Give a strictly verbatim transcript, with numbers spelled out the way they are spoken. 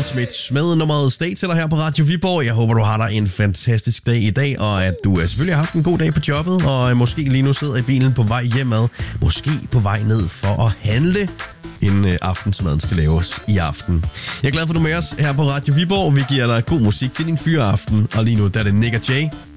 Smith med nummeret Stay til dig her på Radio Viborg. Jeg håber, du har dig en fantastisk dag i dag, og at du selvfølgelig har haft en god dag på jobbet, og måske lige nu sidder i bilen på vej hjemad. Måske på vej ned for at handle, inden aftensmaden skal laves i aften. Jeg er glad for, at du er med os her på Radio Viborg. Vi giver dig god musik til din fyreaften, og lige nu der er det Nick og Jay